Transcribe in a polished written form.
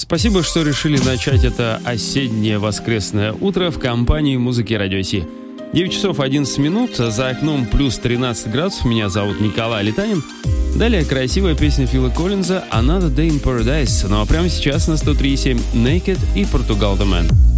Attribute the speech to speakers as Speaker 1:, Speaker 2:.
Speaker 1: Спасибо, что решили начать это осеннее воскресное утро в компании музыки Радио Си. 9 часов 11 минут, за окном плюс 13 градусов. Меня зовут Николай Литанин. Далее красивая песня Фила Коллинза «Another Day in Paradise». Ну а прямо сейчас на 103.7 Naked и Portugal The Man.